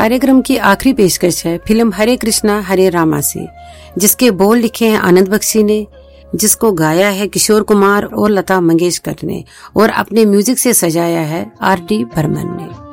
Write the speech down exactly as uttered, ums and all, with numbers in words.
कार्यक्रम की आखिरी पेशकश है फिल्म हरे कृष्णा हरे रामा से, जिसके बोल लिखे हैं आनंद बख्शी ने, जिसको गाया है किशोर कुमार और लता मंगेशकर ने और अपने म्यूजिक से सजाया है आर डी बर्मन ने।